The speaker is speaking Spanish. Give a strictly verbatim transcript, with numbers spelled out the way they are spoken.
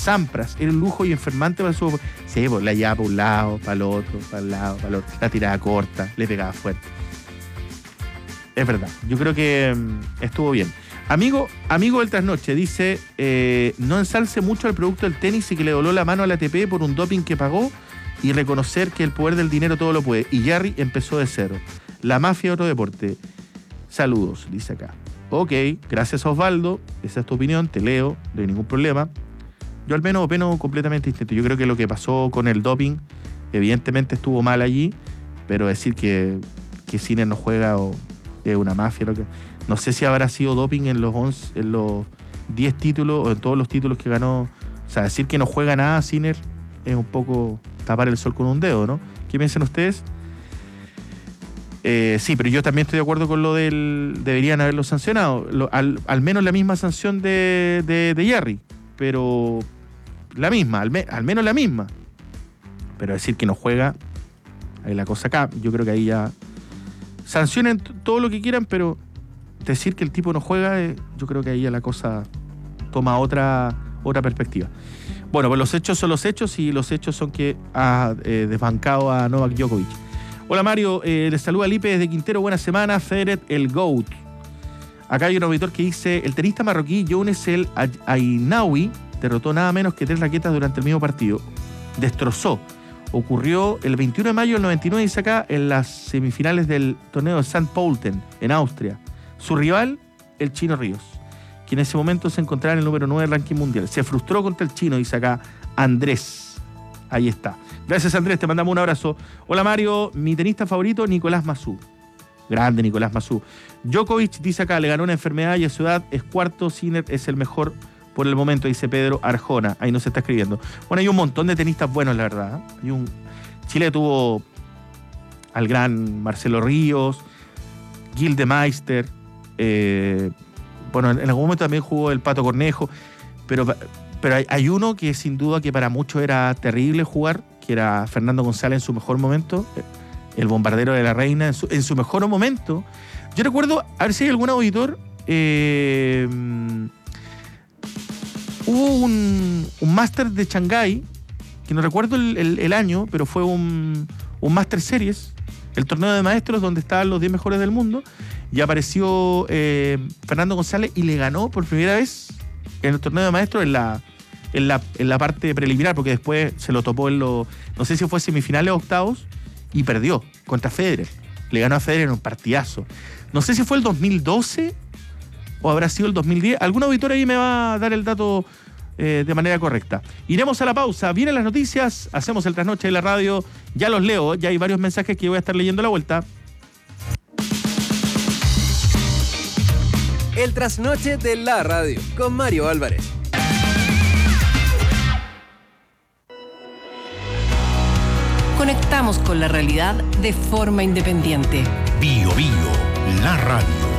Sampras era un lujo y enfermante para su... Sí, pues la llevaba para un lado, para el otro, para el lado, para el otro. La tiraba corta, le pegaba fuerte. Es verdad, yo creo que um, estuvo bien. Amigo, amigo del trasnoche, dice, eh, no ensalce mucho al producto del tenis y que le dobló la mano al A T P por un doping que pagó y reconocer que el poder del dinero todo lo puede. Y Jarry empezó de cero. La mafia de otro deporte. Saludos, dice acá. Ok, gracias Osvaldo, esa es tu opinión, te leo, no hay ningún problema. Yo al menos opino completamente distinto. Yo creo que lo que pasó con el doping, evidentemente estuvo mal allí, pero decir que, que Sinner no juega o es una mafia, lo que... No sé si habrá sido doping en los once, en los diez títulos o en todos los títulos que ganó. O sea, decir que no juega nada Sinner es un poco tapar el sol con un dedo, ¿no? ¿Qué piensan ustedes? Eh, sí, pero yo también estoy de acuerdo con lo del... Deberían haberlo sancionado. Lo, al, al menos la misma sanción de, de, de Jarry. Pero la misma, al, me, al menos la misma. Pero decir que no juega, ahí la cosa acá. Yo creo que ahí ya... Sancionen t- todo lo que quieran, pero... decir que el tipo no juega, eh, yo creo que ahí ya la cosa toma otra, otra perspectiva. Bueno, pues los hechos son los hechos y los hechos son que ha eh, desbancado a Novak Djokovic. Hola Mario, eh, les saluda Lipe desde Quintero, buena semana, Federer, el GOAT. Acá hay un auditor que dice, el tenista marroquí Younes El Ainaoui derrotó nada menos que tres raquetas durante el mismo partido. Destrozó. Ocurrió el veintiuno de mayo del noventa y nueve, dice acá, en las semifinales del torneo de Sankt Pölten, en Austria. Su rival, el Chino Ríos, que en ese momento se encontraba en el número nueve del ranking mundial. Se frustró contra el chino, dice acá Andrés. Ahí está. Gracias Andrés, te mandamos un abrazo. Hola Mario, mi tenista favorito, Nicolás Massú. Grande Nicolás Massú. Djokovic, dice acá, le ganó una enfermedad y a su edad es cuarto. Sinner es el mejor por el momento, dice Pedro Arjona. Ahí nos está escribiendo. Bueno, hay un montón de tenistas buenos, la verdad. ¿eh? Hay un... Chile tuvo al gran Marcelo Ríos, Gildemeister. Eh, bueno, en algún momento también jugó el Pato Cornejo, pero, pero hay, hay uno que sin duda que para muchos era terrible jugar, que era Fernando González en su mejor momento, el bombardero de la reina en su, en su mejor momento. Yo recuerdo, a ver si hay algún auditor, eh, hubo un, un máster de Shanghái, que no recuerdo el, el, el año, pero fue un, un Master Series, el torneo de maestros donde estaban los diez mejores del mundo. Y apareció eh, Fernando González y le ganó por primera vez en el torneo de maestros en la, en la, en la parte preliminar, porque después se lo topó en los, no sé si fue semifinales o octavos, y perdió contra Federer. Le ganó a Federer en un partidazo. No sé si fue el dos mil doce o habrá sido el dos mil diez. Algún auditor ahí me va a dar el dato eh, de manera correcta. Iremos a la pausa. Vienen las noticias, hacemos el trasnoche de la radio. Ya los leo, ya hay varios mensajes que voy a estar leyendo a la vuelta. El trasnoche de la radio con Mario Álvarez. Conectamos con la realidad de forma independiente. Bio Bio, la radio.